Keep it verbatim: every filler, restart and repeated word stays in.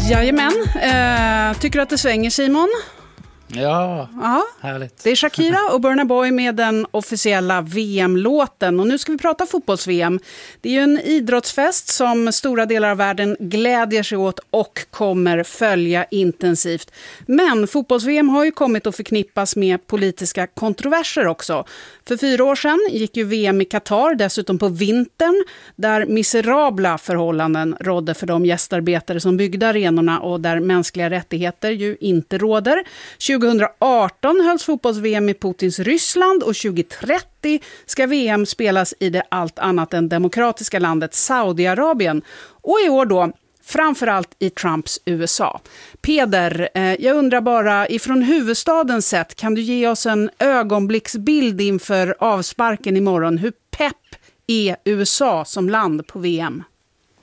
Jajamän. Eh, tycker du att det svänger, Simon? Ja, ja, härligt. Det är Shakira och Burna Boy med den officiella V M-låten. Och nu ska vi prata fotbolls-V M. Det är ju en idrottsfest som stora delar av världen glädjer sig åt och kommer följa intensivt. Men fotbolls-V M har ju kommit att förknippas med politiska kontroverser också. För fyra år sedan gick ju V M i Qatar, dessutom på vintern, där miserabla förhållanden rådde för de gästarbetare som byggde arenorna och där mänskliga rättigheter ju inte råder. tjugoarton hölls fotbolls-V M i Putins Ryssland och tjugohundratrettio ska V M spelas i det allt annat än demokratiska landet Saudiarabien. Och i år då framförallt i Trumps U S A. Peder, eh, jag undrar bara, ifrån huvudstadens sett, kan du ge oss en ögonblicksbild inför avsparken imorgon? Hur pepp är U S A som land på V M?